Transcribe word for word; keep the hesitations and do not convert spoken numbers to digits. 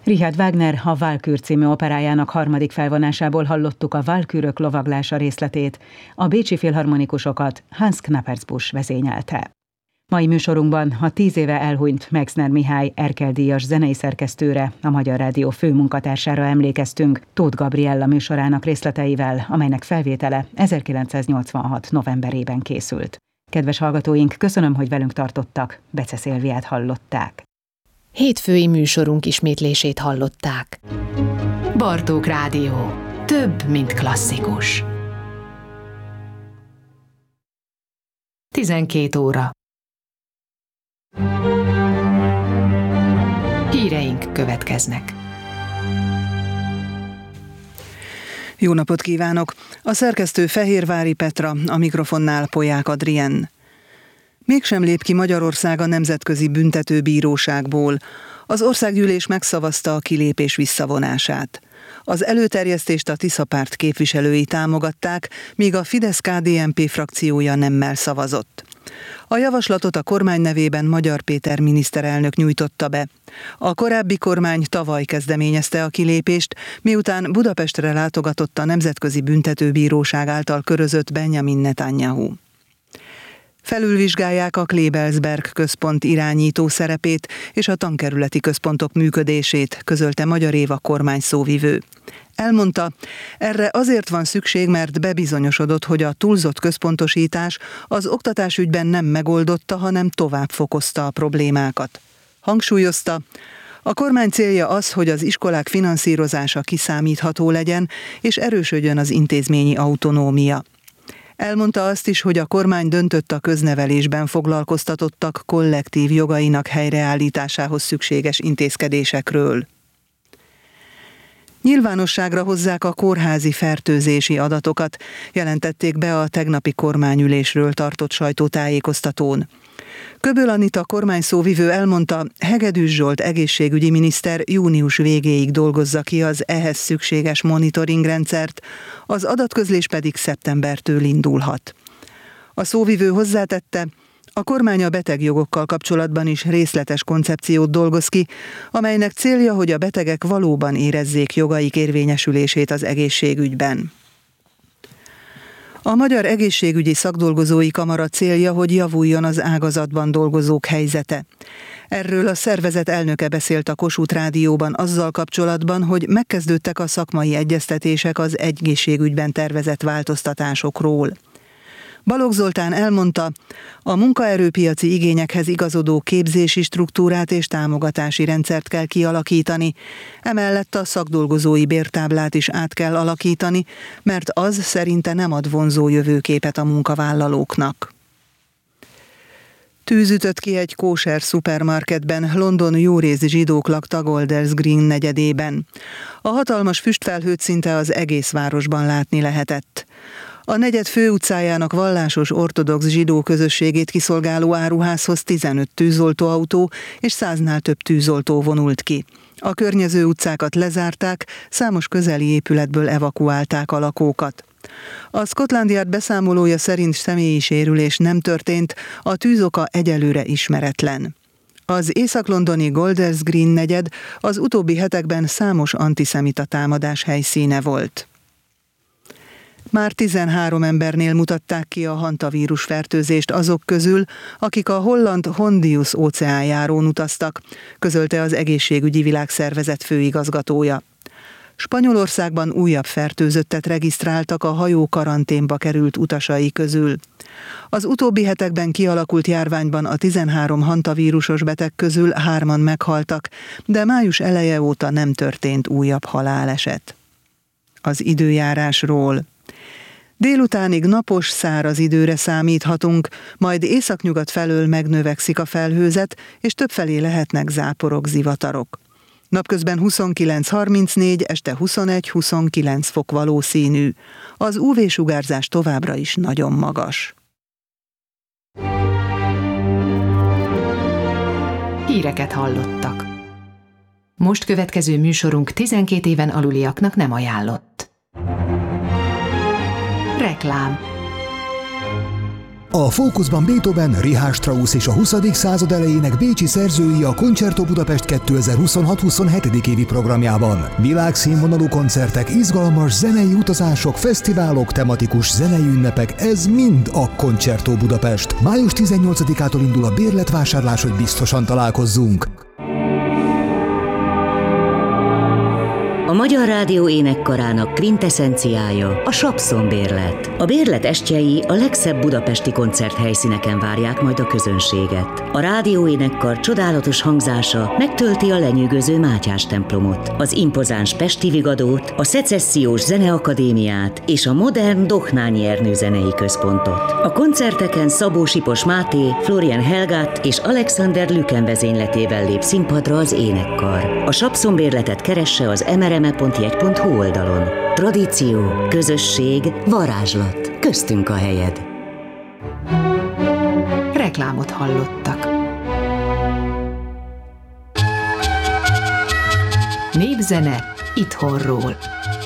Richard Wagner a Walkür című operájának harmadik felvonásából hallottuk a Walkürök lovaglása részletét, a bécsi filharmonikusokat Hans Knappersbusch vezényelte. Mai műsorunkban a tíz éve elhunyt Mexner Mihály Erkel-díjas zenei szerkesztőre, a Magyar Rádió főmunkatársára emlékeztünk Tóth Gabriella műsorának részleteivel, amelynek felvétele ezerkilencszáznyolcvanhat novemberében készült. Kedves hallgatóink, köszönöm, hogy velünk tartottak, Bece Szilviát hallották. Hétfői műsorunk ismétlését hallották. Bartók Rádió. Több, mint klasszikus. tizenkét óra. Híreink következnek. Jó napot kívánok! A szerkesztő Fehérvári Petra, a mikrofonnál Polyák Adrien. Mégsem lép ki Magyarország a Nemzetközi Büntetőbíróságból. Az országgyűlés megszavazta a kilépés visszavonását. Az előterjesztést a Tisza párt képviselői támogatták, míg a Fidesz-ká dé en pé frakciója nemmel szavazott. A javaslatot a kormány nevében Magyar Péter miniszterelnök nyújtotta be. A korábbi kormány tavaly kezdeményezte a kilépést, miután Budapestre látogatott a Nemzetközi Büntetőbíróság által körözött Benjamin Netanyahu. Felülvizsgálják a Klebelsberg központ irányító szerepét és a tankerületi központok működését, közölte Magyar Éva kormányszóvivő. Elmondta, erre azért van szükség, mert bebizonyosodott, hogy a túlzott központosítás az oktatásügyben nem megoldotta, hanem tovább fokozta a problémákat. Hangsúlyozta, a kormány célja az, hogy az iskolák finanszírozása kiszámítható legyen, és erősödjön az intézményi autonómia. Elmondta azt is, hogy a kormány döntött a köznevelésben foglalkoztatottak kollektív jogainak helyreállításához szükséges intézkedésekről. Nyilvánosságra hozzák a kórházi fertőzési adatokat, jelentették be a tegnapi kormányülésről tartott sajtótájékoztatón. Köböl Anita kormányszóvivő elmondta, Hegedűs Zsolt egészségügyi miniszter június végéig dolgozza ki az ehhez szükséges monitoringrendszert, az adatközlés pedig szeptembertől indulhat. A szóvivő hozzátette, a kormány a betegjogokkal kapcsolatban is részletes koncepciót dolgoz ki, amelynek célja, hogy a betegek valóban érezzék jogaik érvényesülését az egészségügyben. A Magyar Egészségügyi Szakdolgozói Kamara célja, hogy javuljon az ágazatban dolgozók helyzete. Erről a szervezet elnöke beszélt a Kossuth Rádióban azzal kapcsolatban, hogy megkezdődtek a szakmai egyeztetések az egészségügyben tervezett változtatásokról. Balogh Zoltán elmondta, a munkaerőpiaci igényekhez igazodó képzési struktúrát és támogatási rendszert kell kialakítani, emellett a szakdolgozói bértáblát is át kell alakítani, mert az szerinte nem ad vonzó jövőképet a munkavállalóknak. Tűz ütött ki egy kóser szupermarketben, London jórész zsidók lakta Golders Green negyedében. A hatalmas füstfelhőt szinte az egész városban látni lehetett. A negyed főutcájának vallásos ortodox zsidó közösségét kiszolgáló áruházhoz tizenöt tűzoltóautó és száznál több tűzoltó vonult ki. A környező utcákat lezárták, számos közeli épületből evakuálták a lakókat. A Scotland Yard beszámolója szerint személyi sérülés nem történt, a tűzoka egyelőre ismeretlen. Az észak-londoni Golders Green negyed az utóbbi hetekben számos antiszemita támadás helyszíne volt. Már tizenhárom embernél mutatták ki a hantavírus fertőzést azok közül, akik a holland Hondius óceánjárón utaztak, közölte az Egészségügyi Világszervezet főigazgatója. Spanyolországban újabb fertőzöttet regisztráltak a hajó karanténba került utasai közül. Az utóbbi hetekben kialakult járványban a tizenhárom hantavírusos beteg közül hárman meghaltak, de május eleje óta nem történt újabb haláleset. Az időjárásról. Délutánig napos, száraz időre számíthatunk, majd északnyugat felől megnövekszik a felhőzet, és többfelé lehetnek záporok, zivatarok. Napközben huszonkilenc harmincnégy, este huszonegy huszonkilenc fok valószínű. Az ú vé-sugárzás továbbra is nagyon magas. Híreket hallottak. Most következő műsorunk tizenkét éven aluliaknak nem ajánlott. Reklám. A fókuszban Beethoven, Richard Strauss és a huszadik század elejének bécsi szerzői a Concerto Budapest kétezer-huszonhat-huszonhetedik évi programjában. Világszínvonalú koncertek, izgalmas zenei utazások, fesztiválok, tematikus zenei ünnepek, ez mind a Concerto Budapest. május tizennyolcadikától indul a bérletvásárlás, hogy biztosan találkozzunk. A Magyar Rádió énekkarának kvinteszenciája a Sapszon bérlet. A bérlet estjei a legszebb budapesti koncerthelyszíneken várják majd a közönséget. A rádió énekkar csodálatos hangzása megtölti a lenyűgöző Mátyás templomot, az impozáns Pesti Vigadót, a Szecessziós Zeneakadémiát és a modern Dohnányi Ernő zenei központot. A koncerteken Szabó Sipos Máté, Florian Helgát és Alexander Lüken vezényletével lép színpadra az énekkar. A Sapszon bérletet keresse az emereme pont jegy pont hu oldalon. Tradíció, közösség, varázslat. Köztünk a helyed. Reklámot hallottak. Népzene itthonról.